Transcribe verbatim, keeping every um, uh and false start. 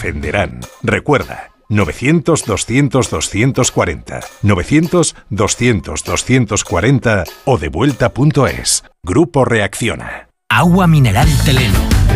defenderán. Recuerda, novecientos, doscientos, doscientos cuarenta, novecientos, doscientos, doscientos cuarenta o devuelta punto es. Grupo Reacciona. Agua mineral Teleno.